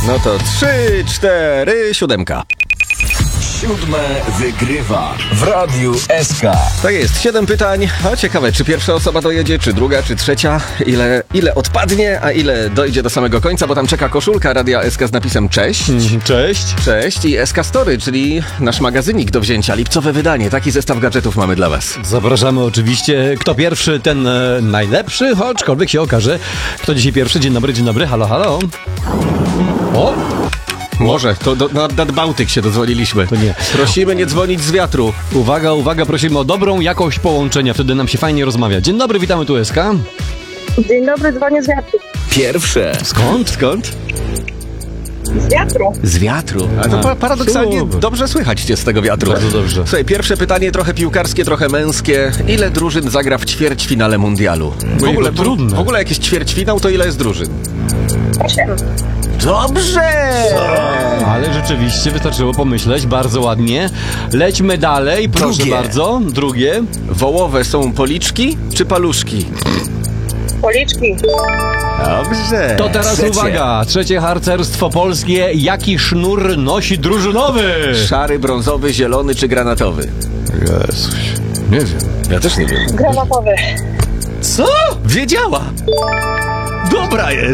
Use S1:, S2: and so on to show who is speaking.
S1: No to 3, 4, 7.
S2: 7 wygrywa w Radiu SK.
S1: Tak jest, 7 pytań. O, ciekawe, czy pierwsza osoba dojedzie, czy druga, czy trzecia. Ile odpadnie, a ile dojdzie do samego końca, bo tam czeka koszulka Radia SK z napisem cześć.
S3: Cześć.
S1: Cześć i SK Story, czyli nasz magazynik do wzięcia, lipcowe wydanie. Taki zestaw gadżetów mamy dla was.
S3: Zapraszamy oczywiście. Kto pierwszy, ten najlepszy, aczkolwiek się okaże. Kto dzisiaj pierwszy? Dzień dobry, halo, halo. O!
S1: Może, to nad Bałtyk się dodzwoniliśmy.
S3: To nie.
S1: Prosimy nie dzwonić z wiatru.
S3: Uwaga, prosimy o dobrą jakość połączenia, wtedy nam się fajnie rozmawia. Dzień dobry, witamy tu SK.
S4: Dzień dobry, dzwonię z wiatru.
S2: Pierwsze.
S1: Skąd?
S4: Z wiatru?
S1: Z wiatru. A to paradoksalnie
S3: super.
S1: dobrze słychać cię z tego wiatru.
S3: Bardzo dobrze.
S1: Słuchaj, pierwsze pytanie trochę piłkarskie, trochę męskie. Ile drużyn zagra w ćwierćfinale mundialu?
S3: Trudne.
S1: W ogóle jakiś ćwierćfinał, to ile jest drużyn?
S4: 8.
S1: Dobrze!
S3: Ale rzeczywiście wystarczyło pomyśleć, bardzo ładnie. Lećmy dalej, proszę
S2: Drugie.
S3: bardzo. Drugie.
S1: Wołowe są policzki czy paluszki?
S4: Policzki.
S1: Dobrze.
S3: To teraz
S2: Trzecie.
S3: uwaga, trzecie harcerstwo polskie. Jaki sznur nosi drużynowy?
S1: Szary, brązowy, zielony czy granatowy?
S3: Jezus, nie wiem.
S1: Ja też nie wiem.
S4: Granatowy.
S1: Co? Wiedziała! Dobra jest!